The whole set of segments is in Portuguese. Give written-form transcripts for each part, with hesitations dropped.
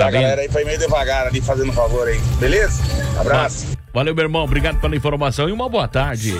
A galera aí foi meio devagar ali, fazendo um favor aí. Beleza? Abraço. Valeu, meu irmão. Obrigado pela informação e uma boa tarde.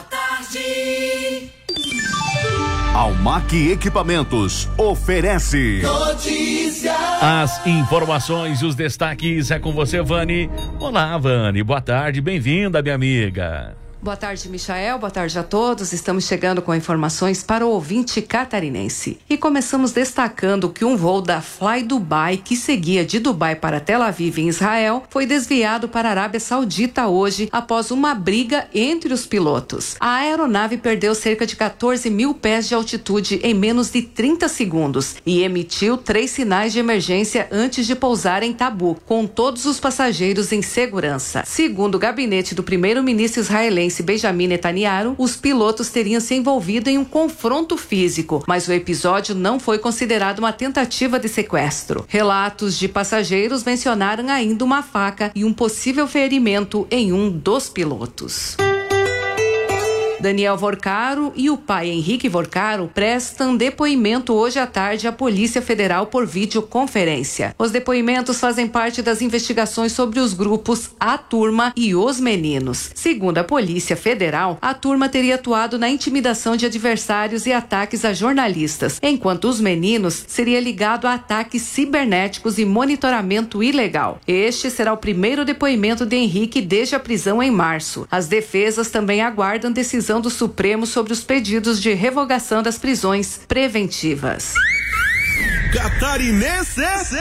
Almac Equipamentos oferece notícia. As informações e os destaques é com você, Vani. Olá, Vani. Boa tarde. Bem-vinda, minha amiga. Boa tarde, Michael. Boa tarde a todos. Estamos chegando com informações para o ouvinte catarinense. E começamos destacando que um voo da Fly Dubai, que seguia de Dubai para Tel Aviv, em Israel, foi desviado para a Arábia Saudita hoje, após uma briga entre os pilotos. A aeronave perdeu cerca de 14 mil pés de altitude em menos de 30 segundos e emitiu 3 sinais de emergência antes de pousar em Tabu, com todos os passageiros em segurança. Segundo o gabinete do primeiro-ministro israelense Benjamin Netanyahu, os pilotos teriam se envolvido em um confronto físico, mas o episódio não foi considerado uma tentativa de sequestro. Relatos de passageiros mencionaram ainda uma faca e um possível ferimento em um dos pilotos. Daniel Vorcaro e o pai Henrique Vorcaro prestam depoimento hoje à tarde à Polícia Federal por videoconferência. Os depoimentos fazem parte das investigações sobre os grupos A Turma e Os Meninos. Segundo a Polícia Federal, a turma teria atuado na intimidação de adversários e ataques a jornalistas, enquanto os meninos seria ligado a ataques cibernéticos e monitoramento ilegal. Este será o primeiro depoimento de Henrique desde a prisão em março. As defesas também aguardam decisão do Supremo sobre os pedidos de revogação das prisões preventivas. Catarinense.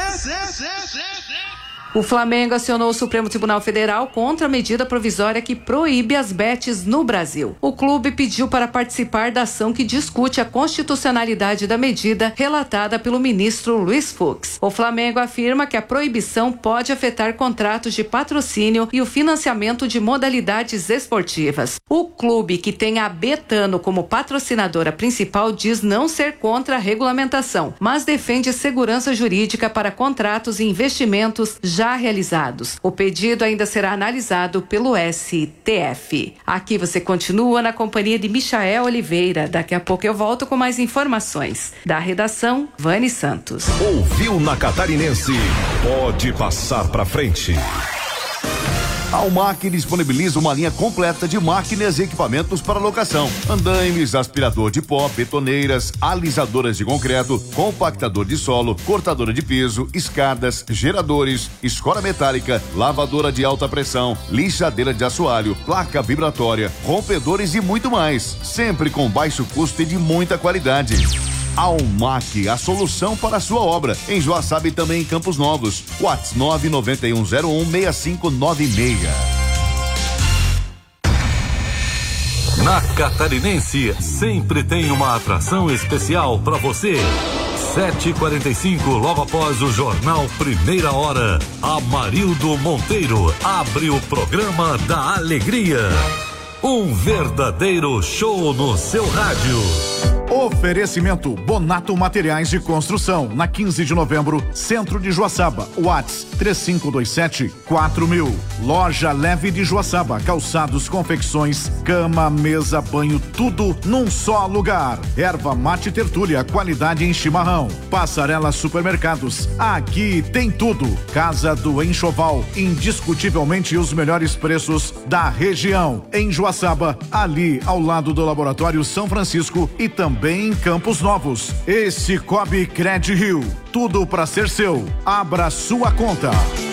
O Flamengo acionou o Supremo Tribunal Federal contra a medida provisória que proíbe as bets no Brasil. O clube pediu para participar da ação que discute a constitucionalidade da medida relatada pelo ministro Luiz Fux. O Flamengo afirma que a proibição pode afetar contratos de patrocínio e o financiamento de modalidades esportivas. O clube, que tem a Betano como patrocinadora principal, diz não ser contra a regulamentação, mas defende segurança jurídica para contratos e investimentos já realizados. O pedido ainda será analisado pelo STF. Aqui você continua na companhia de Michael Oliveira. Daqui a pouco eu volto com mais informações. Da redação, Vani Santos. Ouviu na Catarinense? Pode passar pra frente. A Almac disponibiliza uma linha completa de máquinas e equipamentos para locação: andaimes, aspirador de pó, betoneiras, alisadoras de concreto, compactador de solo, cortadora de piso, escadas, geradores, escora metálica, lavadora de alta pressão, lixadeira de assoalho, placa vibratória, rompedores e muito mais, sempre com baixo custo e de muita qualidade. Almac, a solução para a sua obra, em Joaçaba e também em Campos Novos. WhatsApp 991016596. Na Catarinense, sempre tem uma atração especial para você. 7h45, logo após o jornal Primeira Hora, Amarildo Monteiro abre o programa da alegria. Um verdadeiro show no seu rádio. Oferecimento Bonato Materiais de Construção, na 15 de novembro, centro de Joaçaba. WhatsApp 3527-4000. Loja Leve de Joaçaba, calçados, confecções, cama, mesa, banho, tudo num só lugar. Erva Mate Tertúlia, qualidade em chimarrão. Passarela Supermercados, aqui tem tudo. Casa do Enxoval, indiscutivelmente os melhores preços da região. Em Joaçaba, ali ao lado do Laboratório São Francisco e também em Campos Novos. Esse Cicobi Cred Rio, tudo para ser seu. Abra sua conta.